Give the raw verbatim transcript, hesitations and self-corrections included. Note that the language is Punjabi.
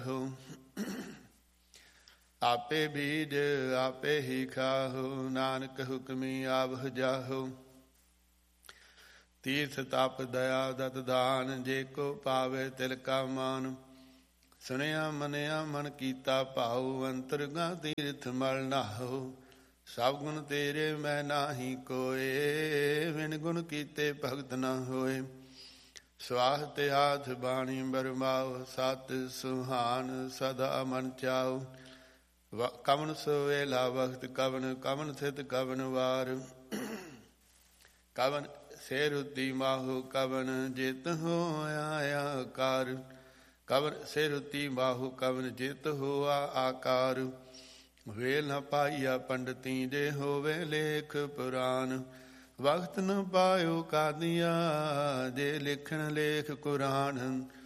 ਹੋ ਆਪੇ ਬੀਜ ਆਪੇ ਹੀ ਖਾਹੋ, ਨਾਨਕ ਹੁਕਮੀ ਆਵਹ ਜਾਹੋ। ਤੀਰਥ ਤਪ ਦਇਆ ਦਤ ਦਾਨ, ਜੇ ਕੋ ਪਾਵੇ ਤਿਲ ਕਾ ਮਾਨ। ਸੁਣਿਆ ਮੰਨਿਆ ਮਨ ਕੀਤਾ ਭਾਉ, ਅੰਤਰਗਾ ਤੀਰਥ ਮਲ ਨਾਹੋ। ਸਭ ਗੁਣ ਤੇਰੇ ਮੈਂ ਨਾਹੀ ਕੋਏ, ਵਿਣ ਗੁਣ ਕੀਤੇ ਭਗਤ ਨਾ ਹੋਏ। ਸਵਾਹ ਤੇ ਹਾਥ ਬਾਣੀ ਬਰਮਾਓ, ਸਤ ਸੁਹਾਨ ਸਦਾ ਮਨ ਚਾਓ। ਕਵਨ ਸੋਵੇਲਾ ਵਖਤ ਕਵਨ, ਕਵਨ ਥਿਤ ਕਵਨ ਵਾਰ। ਕਵਨ ਸੇ ਰੁਤੀ ਮਾਹੂ ਕਵਨ, ਜਿਤ ਹੋਇਆ ਆਕਾਰ। ਕਵਨ ਸੇ ਰੁਤੀ ਮਾਹੂ ਕਵਨ, ਜਿਤ ਹੋਆ ਆਕਾਰ। ਵੇਲ ਨ ਪਾਈਆ ਪੰਡਤੀ, ਜੇ ਹੋਵੇ ਲੇਖ ਪੁਰਾਨ। ਵਖਤ ਨ ਪਾਇਓ ਕਾਦੀਆ, ਜੇ ਲਿਖਣ ਲੇਖ ਕੁਰਾਨ।